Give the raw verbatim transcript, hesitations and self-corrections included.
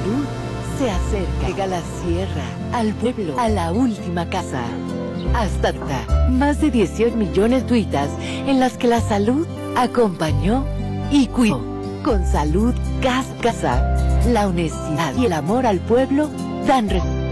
salud se acerca. Llega la sierra, al pueblo, a la última casa. Hasta más de dieciocho millones de tuitas en las que la salud acompañó y cuidó. Con Salud Gas Casa, la honestidad y el amor al pueblo dan